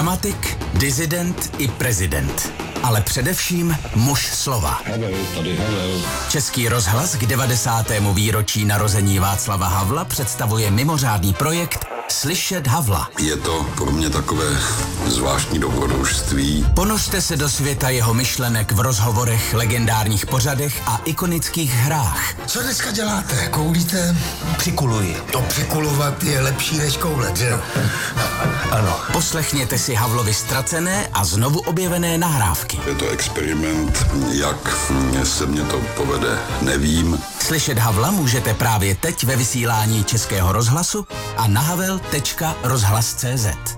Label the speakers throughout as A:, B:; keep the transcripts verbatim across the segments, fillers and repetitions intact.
A: Dramatik, disident i prezident. Ale především muž slova.
B: Havel, tady Havel.
A: Český rozhlas k devadesátému výročí narození Václava Havla představuje mimořádný projekt Slyšet Havla.
B: Je to pro mě takové zvláštní dobrodružství.
A: Ponořte se do světa jeho myšlenek v rozhovorech, legendárních pořadech a ikonických hrách.
C: Co dneska děláte? Koulíte?
D: Přikuluji.
C: To přikulovat je lepší než koulet, že jo?
D: Ano.
A: Poslechněte si Havlovi ztracené a znovu objevené nahrávky.
B: Je to experiment, jak se mě to povede, nevím.
A: Slyšet Havla můžete právě teď ve vysílání Českého rozhlasu a na havel tečka rozhlas tečka cé zet.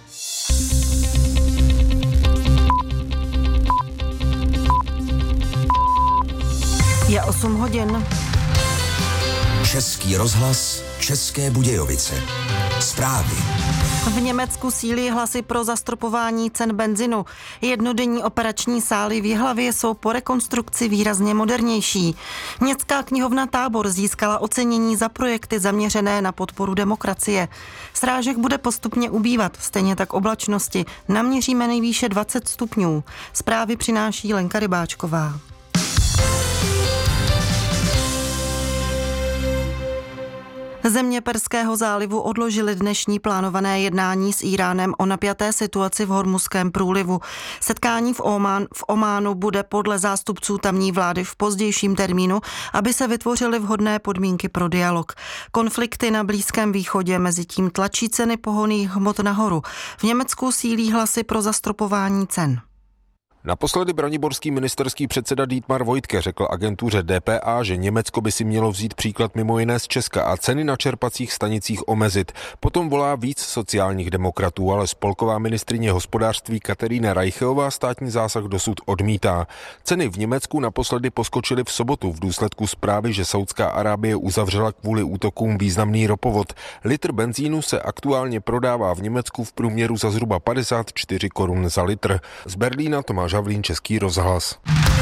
E: Je osm hodin.
D: Český rozhlas, České Budějovice. Zprávy.
E: V Německu sílí hlasy pro zastropování cen benzinu. Jednodenní operační sály v Jihlavě jsou po rekonstrukci výrazně modernější. Městská knihovna Tábor získala ocenění za projekty zaměřené na podporu demokracie. Srážek bude postupně ubývat, stejně tak oblačnosti. Naměříme nejvýše dvacet stupňů. Zprávy přináší Lenka Rybáčková. Země Perského zálivu odložily dnešní plánované jednání s Íránem o napjaté situaci v Hormuzském průlivu. Setkání v, Omán, v Ománu bude podle zástupců tamní vlády v pozdějším termínu, aby se vytvořily vhodné podmínky pro dialog. Konflikty na Blízkém východě mezi tím tlačí ceny pohonných hmot nahoru. V Německu sílí hlasy pro zastropování cen.
F: Naposledy braniborský ministerský předseda Dietmar Woidke řekl agentuře D P A, že Německo by si mělo vzít příklad mimo jiné z Česka a ceny na čerpacích stanicích omezit. Potom volá víc sociálních demokratů, ale spolková ministryně hospodářství Katerína Reicheová státní zásah dosud odmítá. Ceny v Německu naposledy poskočily v sobotu v důsledku zprávy, že Saudská Arábie uzavřela kvůli útokům významný ropovod. Litr benzínu se aktuálně prodává v Německu v průměru za zhruba padesát čtyři korun za litr. Z Berlína Tomáš Havlín, Český rozhlas.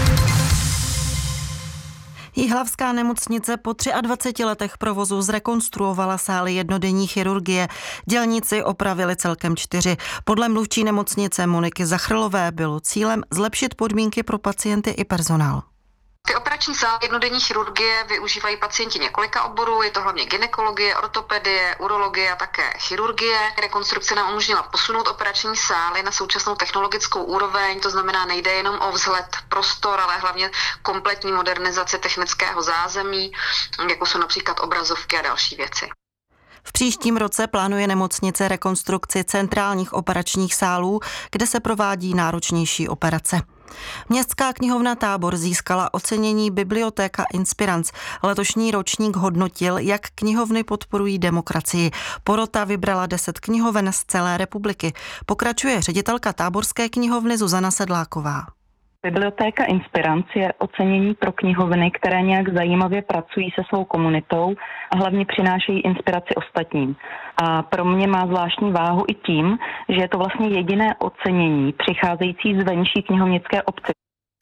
E: Jihlavská nemocnice po dvaceti třech letech provozu zrekonstruovala sály jednodenní chirurgie. Dělníci opravili celkem čtyři. Podle mluvčí nemocnice Moniky Zachrlové bylo cílem zlepšit podmínky pro pacienty i personál.
G: Ty operační sály jednodenní chirurgie využívají pacienti několika oborů, je to hlavně gynekologie, ortopedie, urologie a také chirurgie. Rekonstrukce nám umožnila posunout operační sály na současnou technologickou úroveň, to znamená nejde jenom o vzhled prostor, ale hlavně kompletní modernizaci technického zázemí, jako jsou například obrazovky a další věci.
E: V příštím roce plánuje nemocnice rekonstrukci centrálních operačních sálů, kde se provádí náročnější operace. Městská knihovna Tábor získala ocenění Bibliotéka Inspirans. Letošní ročník hodnotil, jak knihovny podporují demokracii. Porota vybrala deset knihoven z celé republiky. Pokračuje ředitelka Táborské knihovny Zuzana Sedláková.
H: Bibliotéka Inspirans je ocenění pro knihovny, které nějak zajímavě pracují se svou komunitou a hlavně přinášejí inspiraci ostatním. A pro mě má zvláštní váhu i tím, že je to vlastně jediné ocenění přicházející z venší knihovnické obce.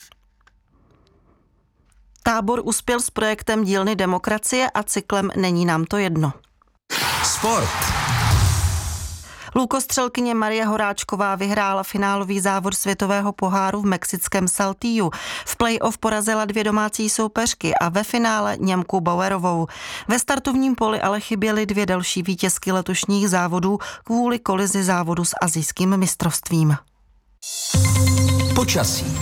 E: Tábor uspěl s projektem Dílny demokracie a cyklem Není nám to jedno.
A: Sport.
E: Lůkostřelkyně Marie Horáčková vyhrála finálový závod světového poháru v mexickém Saltillu. V play-off porazila dvě domácí soupeřky a ve finále Němku Bauerovou. Ve startovním poli ale chyběly dvě další vítězky letošních závodů kvůli kolizi závodu s asijským mistrovstvím.
A: Počasí.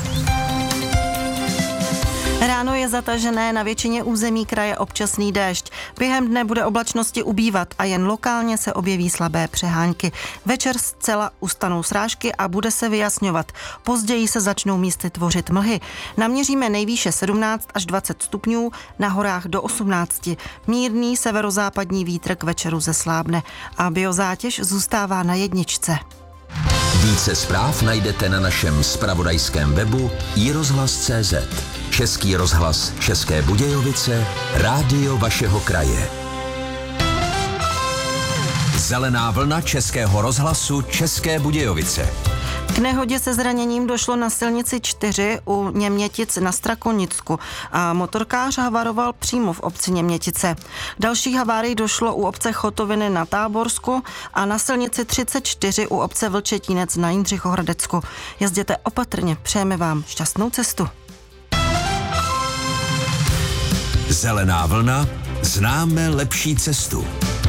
E: Ráno je zatažené, na většině území kraje občasný déšť. Během dne bude oblačnosti ubývat a jen lokálně se objeví slabé přehánky. Večer zcela ustanou srážky a bude se vyjasňovat. Později se začnou místy tvořit mlhy. Naměříme nejvýše sedmnáct až dvacet stupňů, na horách do osmnáct. Mírný severozápadní vítr k večeru zeslábne a biozátěž zůstává na jedničce.
A: Více zpráv najdete na našem zpravodajském webu i rozhlas tečka cé zet. Český rozhlas České Budějovice, rádio vašeho kraje. Zelená vlna Českého rozhlasu České Budějovice.
E: K nehodě se zraněním došlo na silnici čtyři u Němětic na Strakonicku a motorkář havaroval přímo v obci Němětice. Další havárii došlo u obce Chotoviny na Táborsku a na silnici třicet čtyři u obce Vlčetínec na Jindřichohradecku. Jezděte opatrně, přejeme vám šťastnou cestu.
D: Zelená vlna, známe lepší cestu.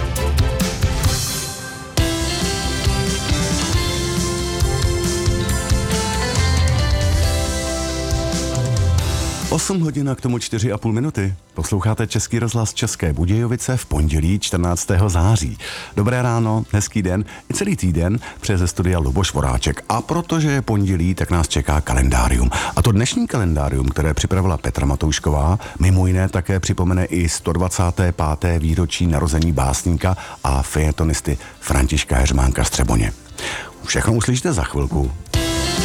I: osm hodin a k tomu čtyři a půl minuty. Posloucháte Český rozhlas České Budějovice v pondělí čtrnáctého září. Dobré ráno, hezký den i celý týden přeje ze studia Luboš Voráček. A protože je pondělí, tak nás čeká kalendárium. A to dnešní kalendárium, které připravila Petra Matoušková, mimo jiné také připomene i sto dvacáté páté výročí narození básníka a fejetonisty Františka Heřmánka Střeboně. Všechno uslyšíte za chvilku.